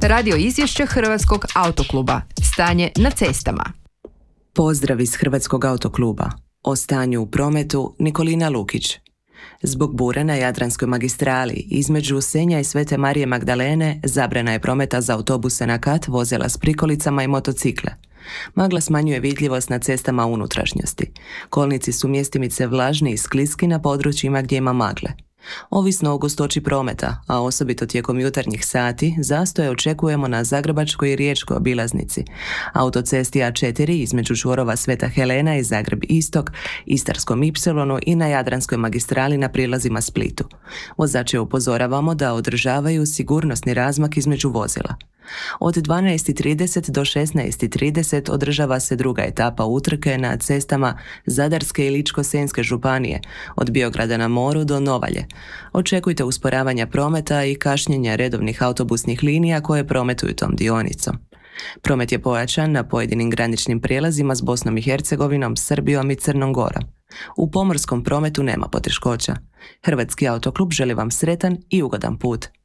Radio izvješće Hrvatskog autokluba. Stanje na cestama. Pozdrav iz Hrvatskog autokluba. O stanju u prometu Nikolina Lukić. Zbog bure na Jadranskoj magistrali između Senja i Svete Marije Magdalene zabrana je prometa za autobuse na kat, vozila s prikolicama i motocikle. Magla smanjuje vidljivost na cestama unutrašnjosti. Kolnici su mjestimice vlažni i skliski na područjima gdje ima magle. Ovisno o gustoći prometa, a osobito tijekom jutarnjih sati, zastoje očekujemo na Zagrebačkoj i Riječkoj obilaznici, autocesti A4 između čvorova Sveta Helena i Zagreb Istok, Istarskom Ipsilonu i na Jadranskoj magistrali na prilazima Splitu. Vozače upozoravamo da održavaju sigurnosni razmak između vozila. Od 12:30 do 16:30 održava se druga etapa utrke na cestama Zadarske i Ličko-senjske županije, od Biograda na moru do Novalje. Očekujte usporavanja prometa i kašnjenja redovnih autobusnih linija koje prometuju tom dionicom. Promet je pojačan na pojedinim graničnim prijelazima s Bosnom i Hercegovinom, Srbijom i Crnom Gorom. U pomorskom prometu nema poteškoća. Hrvatski autoklub želi vam sretan i ugodan put.